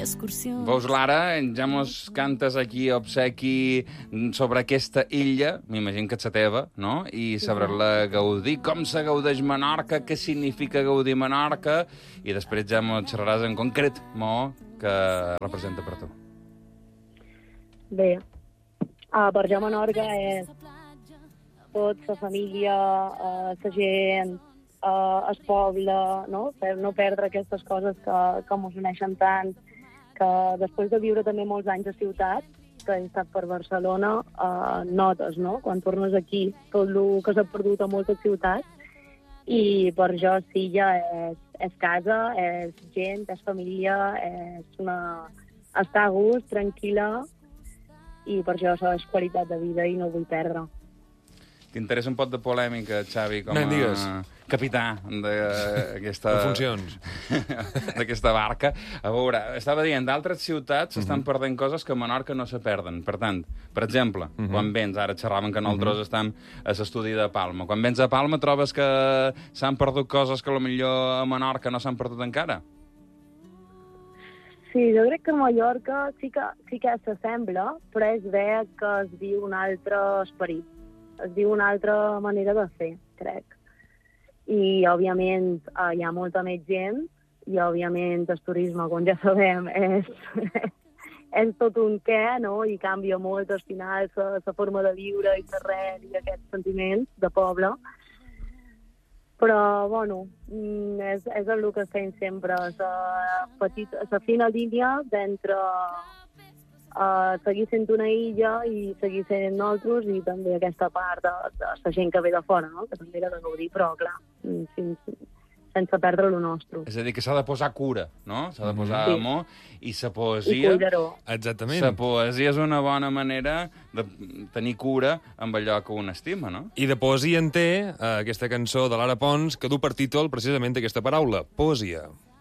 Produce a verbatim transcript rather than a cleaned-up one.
excursió. Veus, Lara, ja mos cantes aquí obsequi sobre aquesta illa, m'imagino que és la teva, no? I saber-la gaudir, com se gaudeix Menorca, què significa gaudir Menorca, i després ja mos xerraràs en concret, mo, que representa per tu. Bé, uh, per jo Menorca és tot, la família, uh, la gent, uh, el poble, no? No perdre aquestes coses que, que mos uneixen tant, que després de viure també molts anys a ciutat, que he estat per Barcelona, uh, notes, no? Quan tornes aquí, tot el que s'ha perdut a moltes ciutats, i per jo Silla és, és casa, és gent, és família, és una... estar a gust, tranquil·la, i per això això és qualitat de vida i no ho vull perdre. T'interessa un pot de polèmica, Xavi, com No, a digues. capità d'aquesta... De funcions. d'aquesta barca. A veure, estava dient, d'altres ciutats s'estan Mhm. perdent coses que a Menorca no se perden. Per tant, per exemple, Mhm. quan vens, ara xerraven que nosaltres Mhm. estem a l'estudi de Palma, quan vens a Palma trobes que s'han perdut coses que potser a Menorca no s'han perdut encara? Sí, jo crec que a Mallorca sí que, sí que s'assembla, però és ver que es viu un altre esperit, es viu una altra manera de fer, crec. I, òbviament, eh, hi ha molta més gent, i, òbviament, el turisme, com ja sabem, és, és tot un què, no? I canvia molt, al final, la forma de viure i l'arrel i aquests sentiments de poble. Però, bueno, és, és el que estem sempre, la, petita, la fina línia d'entre uh, seguir sent una illa i seguir sent nosaltres, i també aquesta part de, de la gent que ve de fora, no? Que també era de gaudir, però, clar, sense, sense perdre lo nostre. És a dir, que s'ha de posar cura, no? S'ha de posar Sí. amor, i la I poesia... cuidar-ho. Exactament. La poesia és una bona manera de tenir cura amb allò que un estima, no? I de poesia en té eh, aquesta cançó de Lara Pons, que du per títol precisament aquesta paraula, poesia.